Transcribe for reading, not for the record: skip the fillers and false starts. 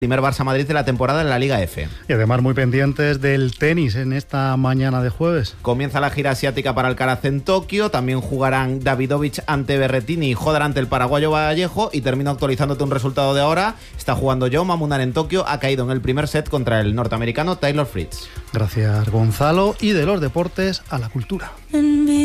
Primer Barça-Madrid de la temporada en la Liga F. Y además muy pendientes del tenis en esta mañana de jueves. Comienza la gira asiática para Alcaraz en Tokio. También jugarán Davidovich ante Berrettini y Jodar ante el paraguayo Vallejo. Y termino actualizándote un resultado de ahora. Está jugando Joe Mamundan en Tokio. Ha caído en el primer set contra el norteamericano Taylor Fritz. Gracias, Gonzalo. Y de los deportes a la cultura.